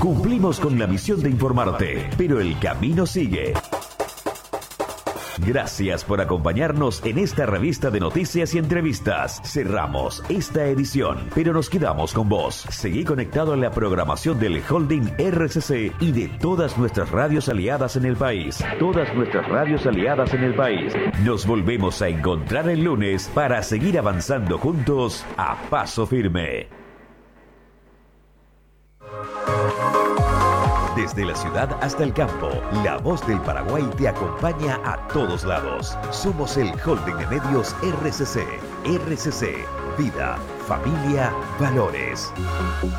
Cumplimos con la misión de informarte, pero el camino sigue. Gracias por acompañarnos en esta revista de noticias y entrevistas. Cerramos esta edición, pero nos quedamos con vos. Seguí conectado a la programación del Holding RCC y de todas nuestras radios aliadas en el país. Nos volvemos a encontrar el lunes para seguir avanzando juntos a paso firme. Desde la ciudad hasta el campo, la voz del Paraguay te acompaña a todos lados. Somos el Holding de Medios RCC. RCC, vida, familia, valores.